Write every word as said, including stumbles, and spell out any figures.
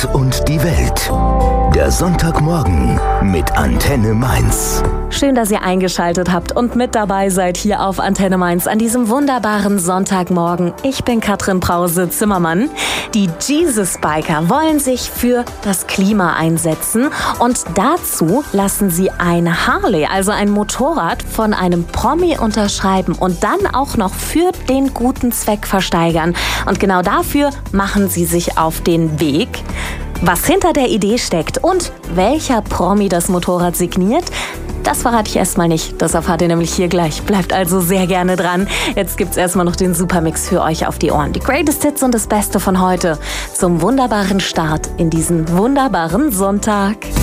Gott und die Welt. Der Sonntagmorgen mit Antenne Mainz. Schön, dass ihr eingeschaltet habt und mit dabei seid hier auf Antenne Mainz an diesem wunderbaren Sonntagmorgen. Ich bin Katrin Brause-Zimmermann. Die Jesus Biker wollen sich für das Klima einsetzen und dazu lassen sie ein Harley, also ein Motorrad, von einem Promi unterschreiben und dann auch noch für den guten Zweck versteigern. Und genau dafür machen sie sich auf den Weg. Was hinter der Idee steckt und welcher Promi das Motorrad signiert, das verrate ich erstmal nicht. Das erfahrt ihr nämlich hier gleich. Bleibt also sehr gerne dran. Jetzt gibt's erstmal noch den Supermix für euch auf die Ohren. Die Greatest Hits und das Beste von heute zum wunderbaren Start in diesen wunderbaren Sonntag.